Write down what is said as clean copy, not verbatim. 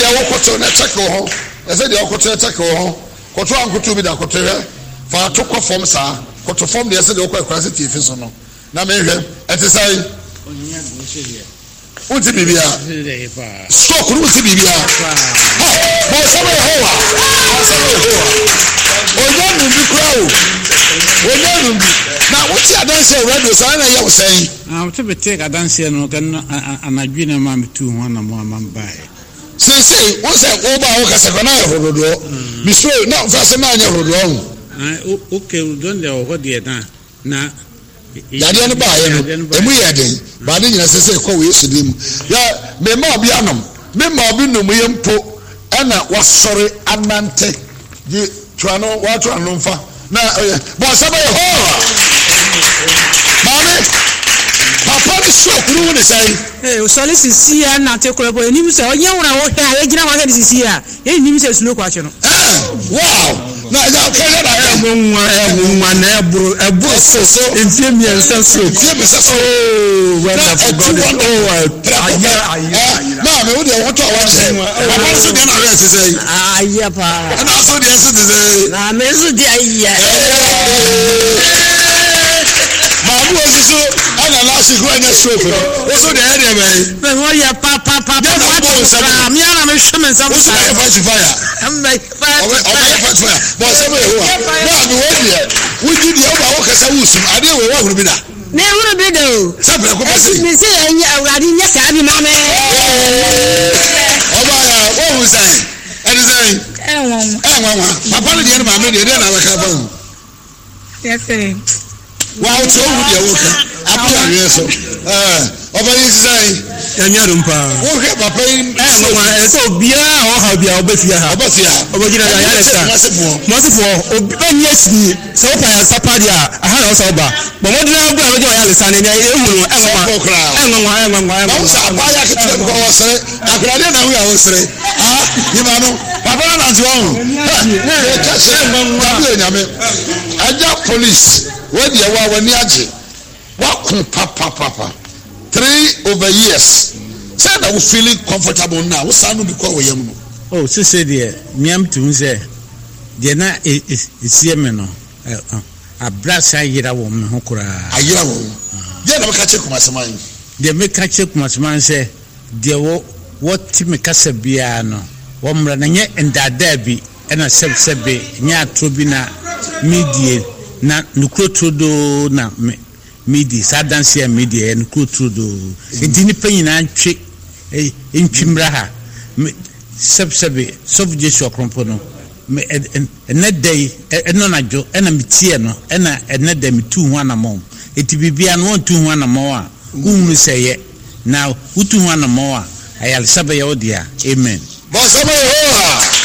dia wokoto na check ho ese dia wokoto check ho koto ankoto bi da koto hwe fa to kwa form sa koto form de ese de okwa kwase tifi so no na me hwe ete sai onya de se dia uti bibia stock no uti bibia bo sabe ho onya nu bi kwao onya nu bi na wuti adanse radio so na ye wo sai wuti bete adanse no kan anadwi na ma metu ho na mo ambae sei wo se wo ba wo kase kona horodo mi so na fase na anya horodo okay don de ho de na yade no ba ye no emu ye den ba de nyina sese kwa we Yesu dim ya me ma obi anom me ma obi no mu ye mpo ana wasore anante di twano wa twano mfa na bo sabe ho mame papa ni so kuru ni sai o sole sisia na te ko bo enim se onye wura wo ha e gina wa ga sisia e nim se sulo kwa che no wow na ya kaya na nwa na eburu so enfie mi ensa so wonderful God na me wo de wo to wa che papa so de na re se sei aya pa na so de se de sei na me so de aya mabu osusu ana last go anya stroke o so de ere be wo ya pa mi ana me hwe me sam so fire am like fire bo so me ho na be wo dia wo di dia o ba wo kasa wusum ade we wo huru bi da me huru bi da o sabe ko ba sei me say anya awade nya ka bi ma me o ba ya wo hu sai ade sai enwa papa le dia na ma me dia na ka ba hu yes sir wow so hu dia wo ka abu ya so oba yi sai anya rumpa wo he papa yi so bia o ha bia obefia ha obogina ya yesa masifo obi banya si so pa ya papa dia aha na so ba bo modina gba ojo ya lesa ne ewu no enwa ba sa ba ya ke tele ko osere akrade na hu ya osere ni ma no papa na nti won ka se enwa nyame aja police we dia wa wani age wa kun papa 3 over years say that we feeling comfortable now we sanu because we am no oh say there miam tun say de na esie me no abrasa yira wo me ho kura ayira wo de na ka che kumaseman de me ka che kumaseman say de wo ti me kasa bia no wo mra na nye ndada bi na sebsebe nya atro bi na media na nukrotodo na media sadanse media nukrotodo edini panyina ntwe ntwimra ha sebsebe sof Jesu akrompo no enedai enonadwo ena metie no ena enedai metu ho anamon etibibia no wontu ho anamon a uhunu seye na utu ho anamon a ayal sabe ya odia amen bo sabe ho